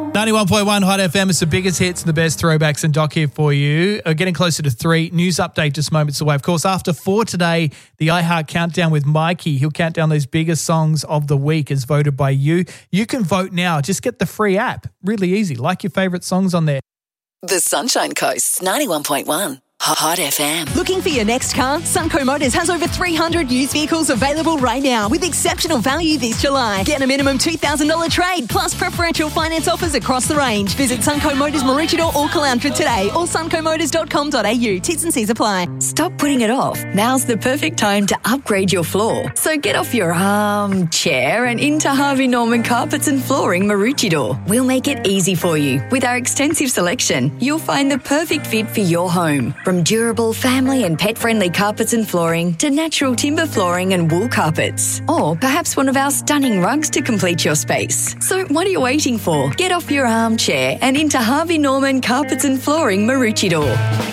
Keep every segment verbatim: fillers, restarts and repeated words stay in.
ninety-one point one Hot F M is the biggest hits and the best throwbacks, and Doc here for you. Uh, getting closer to three. News update just moments away. Of course, after four today, the iHeart Countdown with Mikey. He'll count down those biggest songs of the week as voted by you. You can vote now. Just get the free app. Really easy. Like your favourite songs on there. The Sunshine Coast's ninety-one point one. Hot F M. Looking for your next car? Sunco Motors has over three hundred used vehicles available right now with exceptional value this July. Get a minimum two thousand dollars trade plus preferential finance offers across the range. Visit Sunco Motors Maroochydore or Caloundra today or sunco motors dot com dot a u. T's and C's apply. Stop putting it off. Now's the perfect time to upgrade your floor. So get off your armchair and into Harvey Norman Carpets and Flooring Maroochydore. We'll make it easy for you. With our extensive selection, you'll find the perfect fit for your home. From durable, family and pet-friendly carpets and flooring to natural timber flooring and wool carpets. Or perhaps one of our stunning rugs to complete your space. So what are you waiting for? Get off your armchair and into Harvey Norman Carpets and Flooring Maroochydore.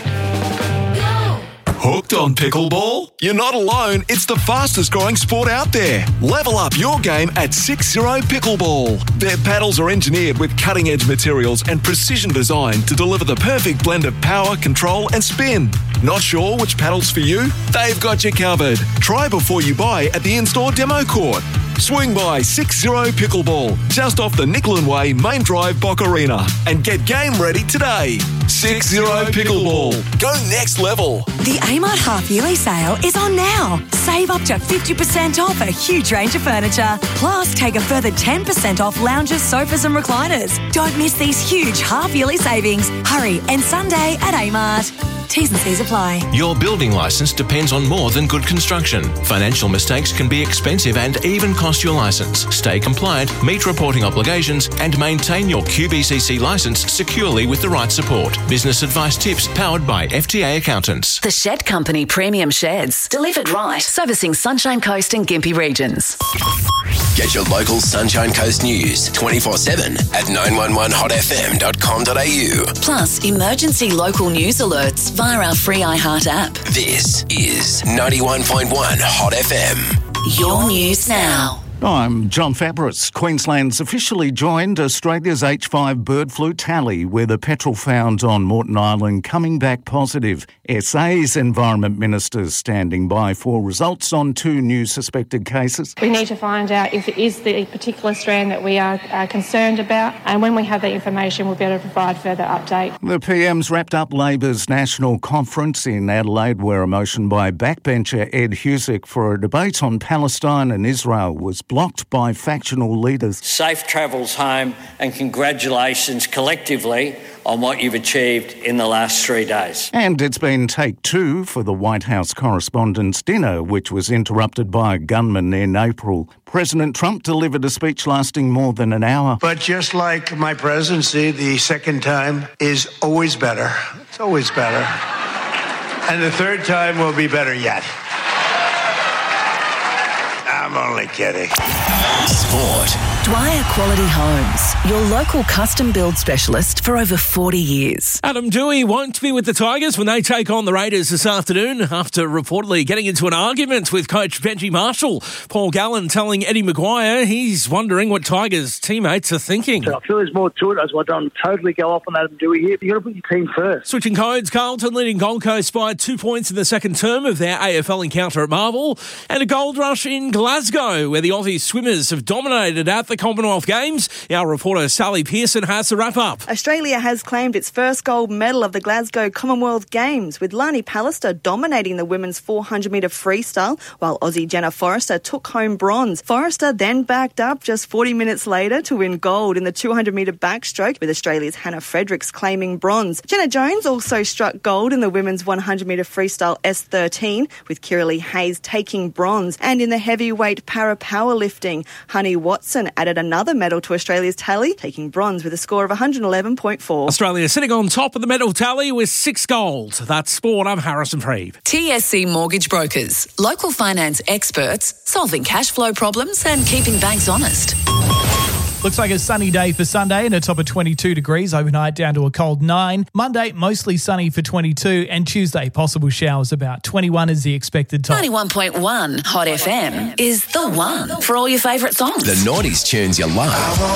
Hooked on pickleball? You're not alone. It's the fastest growing sport out there. Level up your game at six zero Pickleball. Their paddles are engineered with cutting-edge materials and precision design to deliver the perfect blend of power, control and spin. Not sure which paddle's for you? They've got you covered. Try before you buy at the in-store demo court. Swing by six zero Pickleball, just off the Nicklin Way Main Drive Bock Arena, and get game ready today. six zero Pickleball. Go next level. The Amart half-yearly sale is on now. Save up to fifty percent off a huge range of furniture. Plus, take a further ten percent off lounges, sofas and recliners. Don't miss these huge half-yearly savings. Hurry, and Sunday at Amart. T's and C's apply. Your building licence depends on more than good construction. Financial mistakes can be expensive and even cost your licence. Stay compliant, meet reporting obligations and maintain your Q B C C licence securely with the right support. Business advice tips powered by F T A Accountants. The Shed Company Premium Sheds. Delivered right. Servicing Sunshine Coast and Gympie regions. Get your local Sunshine Coast news twenty-four seven at nine one one hot f m dot com dot a u. Plus, emergency local news alerts via our free iHeart app. This is ninety-one point one Hot F M. Your news now. I'm John Fabris. Queensland's officially joined Australia's H five bird flu tally, with the petrel found on Moreton Island coming back positive. S A's Environment Minister standing by for results on two new suspected cases. We need to find out if it is the particular strand that we are uh, concerned about, and when we have that information, we'll be able to provide further update. The P M's wrapped up Labor's national conference in Adelaide, where a motion by backbencher Ed Husic for a debate on Palestine and Israel was blocked by factional leaders. Safe travels home, and congratulations collectively on what you've achieved in the last three days. And it's been take two for the White House Correspondents' Dinner, which was interrupted by a gunman in April. President Trump delivered a speech lasting more than an hour. But just like my presidency, the second time is always better. It's always better. And the third time will be better yet. I'm only kidding. Sport. Dwyer Quality Homes, your local custom build specialist for over forty years. Adam Dewey won't be with the Tigers when they take on the Raiders this afternoon after reportedly getting into an argument with coach Benji Marshall. Paul Gallen telling Eddie Maguire he's wondering what Tigers teammates are thinking. So I feel there's more to it. I don't totally go off on Adam Dewey here. You've got to put your team first. Switching codes, Carlton leading Gold Coast by two points in the second term of their A F L encounter at Marvel, and a gold rush in Glasgow, where the Aussie swimmers have dominated at the Commonwealth Games. Our reporter Sally Pearson has the wrap-up. Australia has claimed its first gold medal of the Glasgow Commonwealth Games, with Lani Pallister dominating the women's four hundred metre freestyle, while Aussie Jenna Forrester took home bronze. Forrester then backed up just forty minutes later to win gold in the two hundred metre backstroke, with Australia's Hannah Fredericks claiming bronze. Jenna Jones also struck gold in the women's one hundred metre freestyle S thirteen, with Kiralee Hayes taking bronze. And in the heavyweight para powerlifting, Honey Watson added another medal to Australia's tally, taking bronze with a score of one hundred eleven point four. Australia sitting on top of the medal tally with six gold. That's sport. I'm Harrison Freed. T S C Mortgage Brokers, local finance experts, solving cash flow problems and keeping banks honest. Looks like a sunny day for Sunday and a top of twenty-two degrees. Overnight down to a cold nine. Monday, mostly sunny for twenty-two. And Tuesday, possible showers about twenty-one is the expected top. ninety-one point one Hot F M is the one for all your favourite songs. The nineties tunes you love.